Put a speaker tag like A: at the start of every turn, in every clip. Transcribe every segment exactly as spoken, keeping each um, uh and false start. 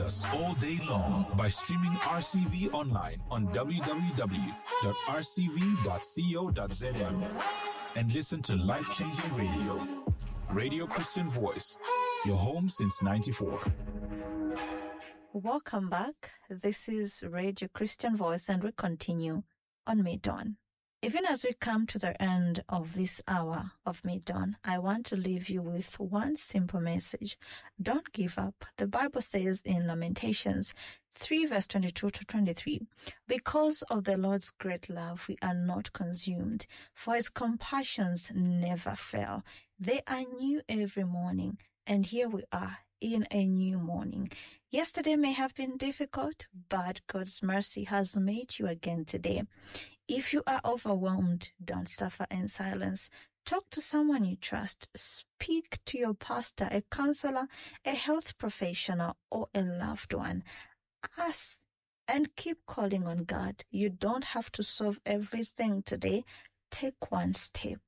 A: us all day long by streaming R C V online on w w w dot r c v dot co dot z m and listen to life-changing radio. Radio Christian Voice, your home since ninety-four.
B: Welcome back. This is Radio Christian Voice, and we continue on Mid-Dawn. Even as we come to the end of this hour of Mid-Dawn, I want to leave you with one simple message. Don't give up. The Bible says in Lamentations three verse twenty-two to twenty-three, because of the Lord's great love, we are not consumed, for his compassions never fail. They are new every morning, and here we are in a new morning. Yesterday may have been difficult, but God's mercy has made you again today. If you are overwhelmed, don't suffer in silence. Talk to someone you trust. Speak to your pastor, a counselor, a health professional, or a loved one. Ask and keep calling on God. You don't have to solve everything today. Take one step.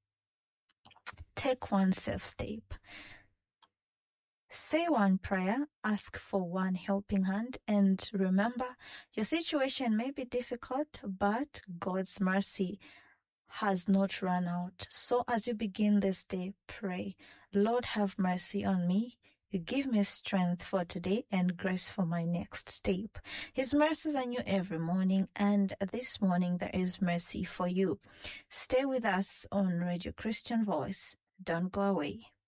B: Take one safe step. Say one prayer, ask for one helping hand, and remember, your situation may be difficult, but God's mercy has not run out. So as you begin this day, pray, Lord, have mercy on me. You give me strength for today and grace for my next step. His mercies are new every morning, and this morning there is mercy for you. Stay with us on Radio Christian Voice. Don't go away.